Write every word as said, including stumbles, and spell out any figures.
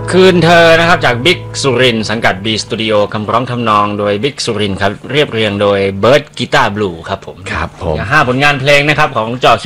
คืนเธอนะครับจากบิ๊กสุรินสังกัด B Studio คำร้องทำนองโดยบิ๊กสุรินครับเรียบเรียงโดยเบิร์ดกีตาร์บลูครับผมครับผมห้าผลงานเพลงนะครับของจอ